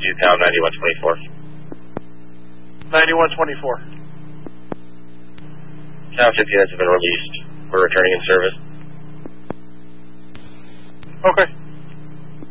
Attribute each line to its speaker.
Speaker 1: to Town 9124.
Speaker 2: 9124.
Speaker 1: Town 50 units have been released. We're returning in service.
Speaker 2: Okay.